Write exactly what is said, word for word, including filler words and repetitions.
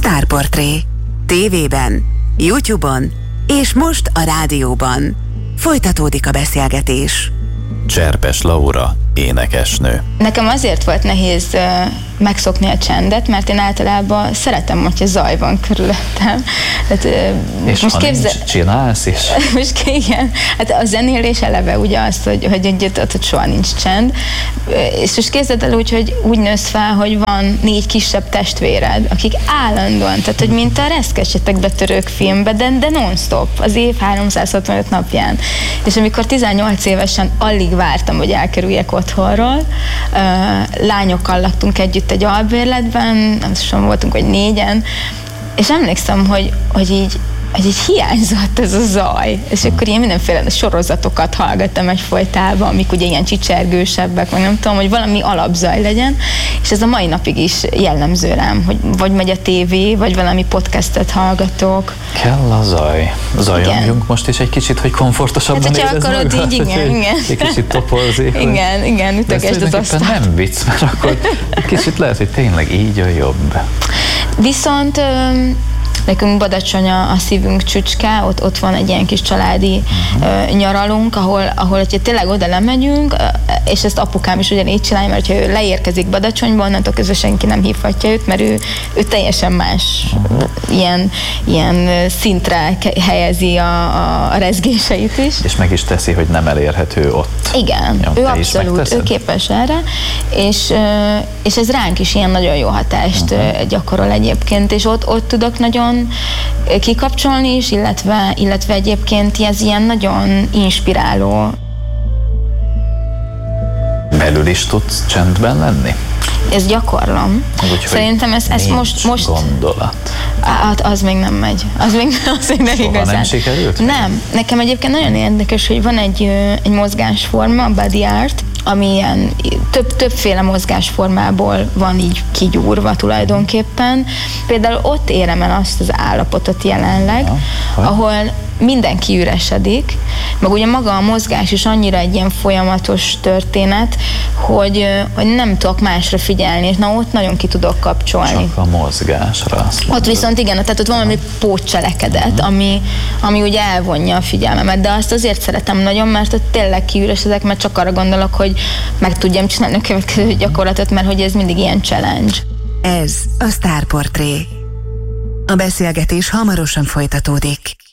Sztárportré. Tévében, YouTube-on és most a rádióban. Folytatódik a beszélgetés. Cserpes Laura, énekesnő. Nekem azért volt nehéz uh, megszokni a csendet, mert én általában szeretem, hogyha zaj van körülöttem. Tehát, uh, és most ha képzel... nincs, csinálsz is? Most igen, hát a zenélés eleve ugye az, hogy, hogy, hogy, hogy soha nincs csend. És most képzeld el úgy, hogy úgy nősz fel, hogy van négy kisebb testvéred, akik állandóan, tehát hogy mint a Reszkesetek betörők filmben, de, de non-stop, az év háromszázhatvanöt napján. És amikor tizennyolc évesen alig vártam, hogy elkerüljek otthonról, lányokkal laktunk együtt egy albérletben, nem tudom, voltunk, hogy négyen, és emlékszem, hogy, hogy így hogy így hiányzott ez a zaj, és akkor ilyen mindenféle sorozatokat hallgattam egyfolytában, amik ugye ilyen csicsergősebbek, vagy nem tudom, hogy valami alapzaj legyen, és ez a mai napig is jellemző rám, hogy vagy megy a tévé, vagy valami podcastet hallgatok. Kell a zaj. Zajongjunk most is egy kicsit, hogy komfortosabban hát, érezd akarod, magad, így, igen, igen. Egy kicsit topolzik. Igen, igen, ütögesd az asztalt. Nem vicc, mert akkor kicsit lehet, hogy tényleg így a jobb. Viszont nekünk Badacsony a, a szívünk csücske, ott, ott van egy ilyen kis családi uh-huh. uh, nyaralunk, ahol, ahol hogyha tényleg oda lemegyünk, uh, és ezt apukám is ugyanígy csinálja, mert ha ő leérkezik Badacsonyba, onnantól közben senki nem hívhatja őt, mert ő, ő teljesen más uh-huh. ilyen, ilyen szintre helyezi a, a, a rezgéseit is. És meg is teszi, hogy nem elérhető ott. Igen, jó, ő abszolút, ő képes erre, és, uh, és ez ránk is ilyen nagyon jó hatást uh-huh. gyakorol egyébként, és ott, ott tudok nagyon kikapcsolni is, illetve, illetve egyébként ez ilyen nagyon inspiráló. Belül is tudsz csendben lenni? Ezt gyakorlom. Úgy, szerintem ez, ez most, most... gondolat. Hát az még nem megy. Az még, az még nem Soha igazán. nem sikerült? Nem. Nekem egyébként nagyon érdekes, hogy van egy, egy mozgásforma, a body art, ami ilyen több, többféle mozgásformából van így kigyúrva tulajdonképpen. Például ott érem el azt az állapotot jelenleg, ja, ahol mindenki üresedik, meg ugye maga a mozgás is annyira egy ilyen folyamatos történet, hogy, hogy nem tudok másra figyelni, és na ott nagyon ki tudok kapcsolni. Csak a mozgásra. Ott viszont igen, tehát ott valami pótcselekedet, uh-huh. ami, ami ugye elvonja a figyelmemet, de azt azért szeretem nagyon, mert ott tényleg kiüresedek, mert csak arra gondolok, hogy meg tudjam csinálni a következő gyakorlatot, mert hogy ez mindig ilyen challenge. Ez a Sztárportré. A beszélgetés hamarosan folytatódik.